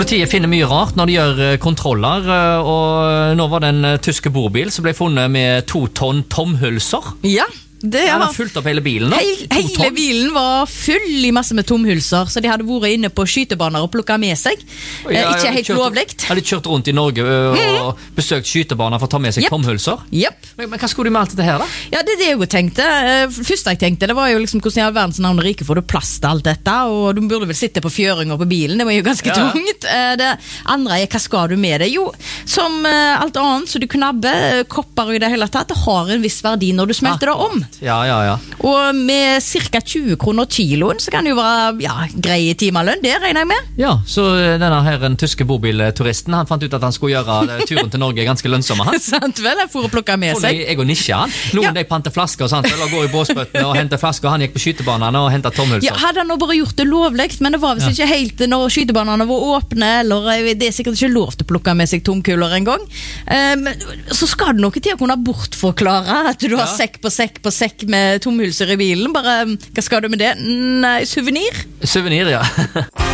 Politiet finner mye rart når de gjør kontroller, og nå var det en tyske bobil som ble funnet med 2 tonn tomhylser. Ja. Han har fulgt opp hele bilen da. Hele bilen var full i masse med tomhylser, så de hadde vært inne på skytebaner og plukket med seg. Ikke helt lovligt. Har de kjørt rundt i Norge og besøkt skytebaner for å ta med seg tomhylser? Men hva skulle de med alt dette her da? Ja, det jeg jo tenkte. Første jeg tenkte, det var jo liksom hvordan i all verdens navn og rike får du plass til alt dette, og du burde vel sitte på fjøringer på bilen, det var jo ganske tungt. Det andre er, hva skal du med det? Jo, som alt annet, så du knabber, kopper i det hele tatt, det har en viss verdi når du smelter det om. Ja. Og med cirka 20 kroner kiloen så kan det jo være greie timelønn, det regner jeg med. Ja, så denne her den tyske bobilturisten, han fant ut at han skulle gjøre turen til Norge ganske lønnsomme. Sant vel, jeg får å plukke med seg. Jeg og Nisha, noen de panter flasker og sånt, eller går i båsbøttene og henter flasker, og han gikk på skytebanene og hentet tomhylser. Ja, hadde han nå bare gjort det lovlegt, men det var visst ikke helt når skytebanene var åpne, eller det er sikkert ikke lov til å plukke med seg tomkuler en gang. Så skal det noe til å kunne bortforklare at du har sekk på sekk med tomhylser i bilen. Bare, hva skal du med det? Nei, souvenir? Souvenir, ja.